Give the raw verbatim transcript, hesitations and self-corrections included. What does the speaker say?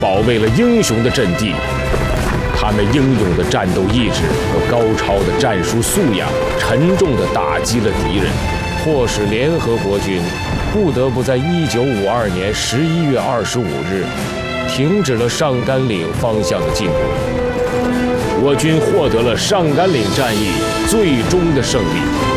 保卫了英雄的阵地。他们英勇的战斗意志和高超的战术素养，沉重地打击了敌人，迫使联合国军不得不在一九五二年十一月二十五日停止了上甘岭方向的进攻。我军获得了上甘岭战役最终的胜利。